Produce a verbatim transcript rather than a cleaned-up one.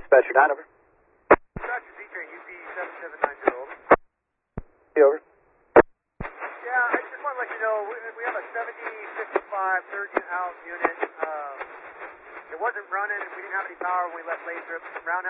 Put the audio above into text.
Dispatcher nine, over. Doctor Z-Train, U P seven seven nine zero, over. Over. Yeah, I just want to let you know, we, we have a seventy fifty-five third out unit. Um, it wasn't running, we didn't have any power when we left Lathrop. Roundhouse